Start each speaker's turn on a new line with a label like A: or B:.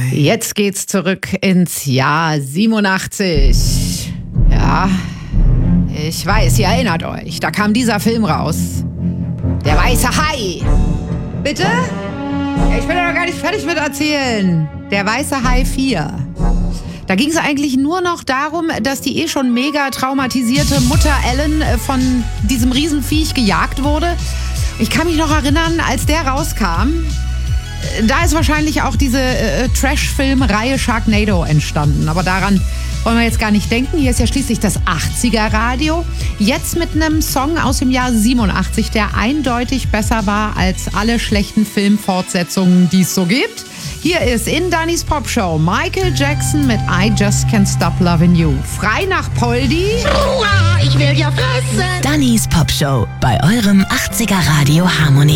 A: Jetzt geht's zurück ins Jahr 87. Ja, ich weiß, ihr erinnert euch, da kam dieser Film raus. Der weiße Hai. Bitte? Ich bin ja noch gar nicht fertig mit erzählen. Der weiße Hai 4. Da ging es eigentlich nur noch darum, dass die schon mega traumatisierte Mutter Ellen von diesem Riesenviech gejagt wurde. Ich kann mich noch erinnern, als der rauskam, da ist wahrscheinlich auch diese Trash-Film-Reihe Sharknado entstanden. Aber daran wollen wir jetzt gar nicht denken. Hier ist ja schließlich das 80er-Radio. Jetzt mit einem Song aus dem Jahr 87, der eindeutig besser war als alle schlechten Filmfortsetzungen, die es so gibt. Hier ist in Dannys Popshow Michael Jackson mit I Just Can't Stop Loving You. Frei nach Poldi.
B: Ich will ja fressen.
C: Dannys Popshow bei eurem 80er Radio Harmonie.